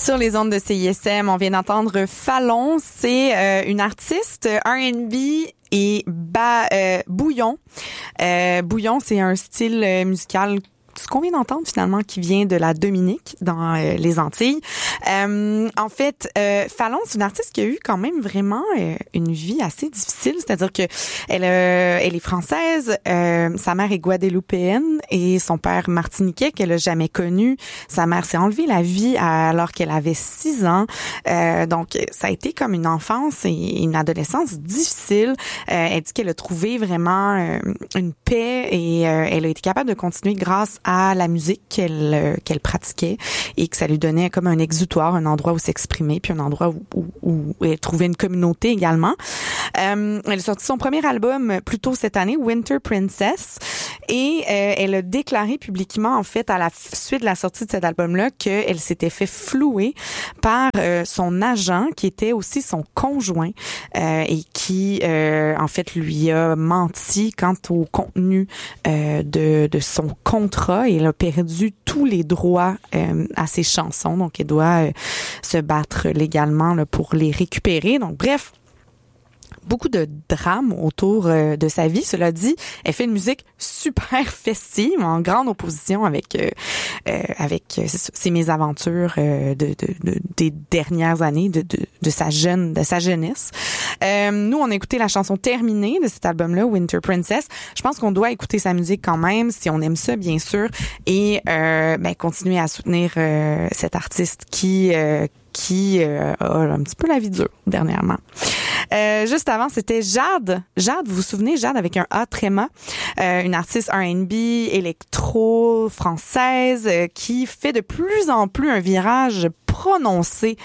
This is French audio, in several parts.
Sur les ondes de CISM, on vient d'entendre Fallon. C'est une artiste R&B et bouillon. Bouillon, c'est un style musical, ce qu'on vient d'entendre finalement, qui vient de la Dominique dans les Antilles. En fait, Fallon, c'est une artiste qui a eu quand même vraiment une vie assez difficile, c'est-à-dire que elle est française, sa mère est guadeloupéenne et son père martiniquais qu'elle a jamais connu. Sa mère s'est enlevée la vie alors qu'elle avait 6 ans. Donc, ça a été comme une enfance et une adolescence difficile. Elle dit qu'elle a trouvé vraiment une paix et elle a été capable de continuer grâce à la musique qu'elle pratiquait et que ça lui donnait comme un exutoire, un endroit où s'exprimer, puis un endroit où elle trouvait une communauté également. Elle a sorti son premier album plus tôt cette année, Winter Princess, et elle a déclaré publiquement, en fait, à la suite de la sortie de cet album-là, qu'elle s'était fait flouer par son agent, qui était aussi son conjoint, et qui, en fait, lui a menti quant au contenu de son contrat. Et elle a perdu tous les droits à ses chansons, donc elle doit se battre légalement là, pour les récupérer. Donc, bref, beaucoup de drames autour de sa vie. Cela dit, elle fait une musique super festive, en grande opposition avec ses mésaventures des dernières années de sa jeunesse. Nous, on a écouté la chanson terminée de cet album-là, Winter Princess. Je pense qu'on doit écouter sa musique quand même, si on aime ça, bien sûr, et continuer à soutenir cet artiste qui a un petit peu la vie dure dernièrement. Juste avant, c'était Jade. Jade, vous vous souvenez, Jade avec un A tréma, une artiste R&B électro française qui fait de plus en plus un virage prononcé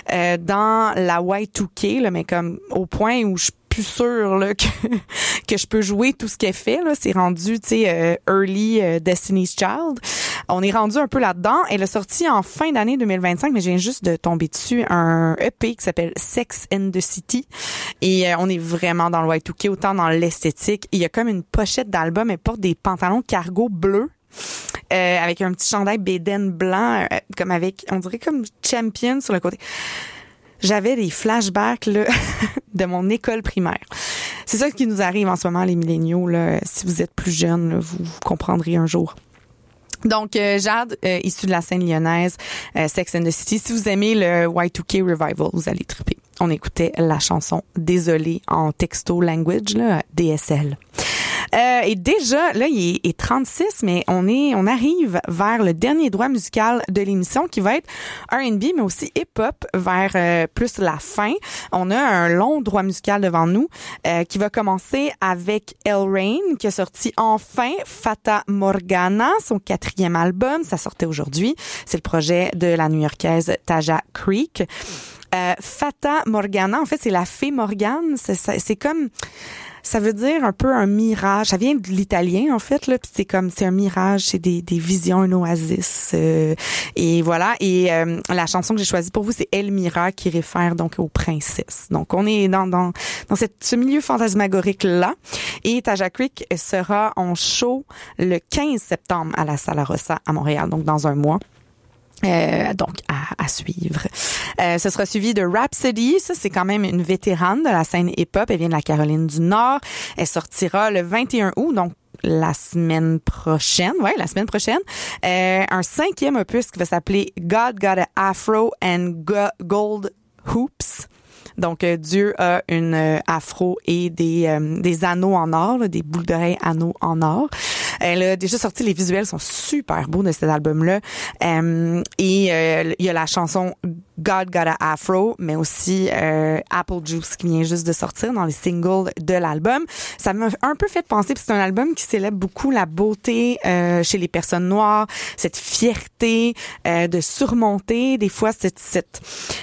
dans la Y2K, là, mais comme au point où je suis plus sûre là, que je peux jouer tout ce qu'elle fait. Là. C'est rendu, tu sais, early Destiny's Child. On est rendu un peu là-dedans. Elle a sorti en fin d'année 2025, mais je viens juste de tomber dessus, un EP qui s'appelle Sex and the City. Et on est vraiment dans le Y2K, autant dans l'esthétique. Il y a comme une pochette d'album. Elle porte des pantalons cargo bleus. Avec un petit chandail bédaine blanc, comme avec, on dirait comme Champion sur le côté. J'avais des flashbacks là, de mon école primaire. C'est ça qui nous arrive en ce moment, les milléniaux. Là. Si vous êtes plus jeunes, là, vous comprendrez un jour. Donc, Jade, issue de la scène lyonnaise, Sex and the City. Si vous aimez le Y2K Revival, vous allez triper. On écoutait la chanson Désolée en texto language, là, DSL. Et déjà, là, il est 36, mais on arrive vers le dernier droit musical de l'émission qui va être R&B, mais aussi hip-hop vers plus la fin. On a un long droit musical devant nous qui va commencer avec Elle Rain, qui a sorti enfin Fata Morgana, son 4e album. Ça sortait aujourd'hui. C'est le projet de la New-Yorkaise Taja Creek. Fata Morgana, en fait, c'est la fée Morgane. C'est comme... Ça veut dire un peu un mirage. Ça vient de l'italien, en fait, là. Puis c'est un mirage, c'est des visions, un oasis. Et voilà. Et la chanson que j'ai choisie pour vous, c'est Elmira, qui réfère donc aux princesses. Donc, on est dans ce milieu fantasmagorique-là. Et Taja Creek sera en show le 15 septembre à la Sala Rossa à Montréal, donc dans un mois. Donc à suivre. Ce sera suivi de Rhapsody. Ça, c'est quand même une vétérane de la scène hip-hop. Elle vient de la Caroline du Nord. Elle sortira le 21 août, donc la semaine prochaine. Ouais, la semaine prochaine. Un 5e opus qui va s'appeler God Got a Afro and Gold Hoops. Donc, Dieu a une afro et des anneaux en or, là, des boucles d'oreilles anneaux en or. Elle a déjà sorti, les visuels sont super beaux de cet album-là. Il y a la chanson God Got a Afro, mais aussi Apple Juice qui vient juste de sortir dans les singles de l'album. Ça m'a un peu fait penser, parce que c'est un album qui célèbre beaucoup la beauté chez les personnes noires, cette fierté de surmonter des fois cette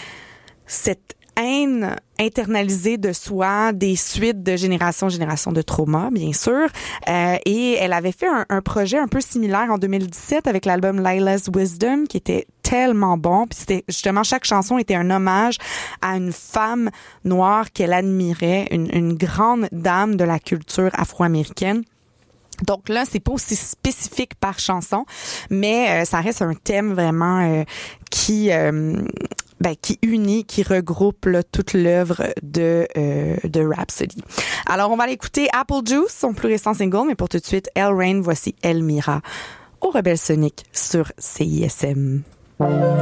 haine internalisée de soi, des suites de génération de trauma, bien sûr. Et elle avait fait un projet un peu similaire en 2017 avec l'album Lila's Wisdom, qui était tellement bon. Puis c'était justement, chaque chanson était un hommage à une femme noire qu'elle admirait, une grande dame de la culture afro-américaine. Donc là, c'est pas aussi spécifique par chanson, mais ça reste un thème vraiment qui unit, qui regroupe là, toute l'œuvre de Rhapsody. Alors, on va aller écouter Apple Juice, son plus récent single, mais pour tout de suite, Elle Rain, voici Elmira au Rebelle Sonic sur CISM.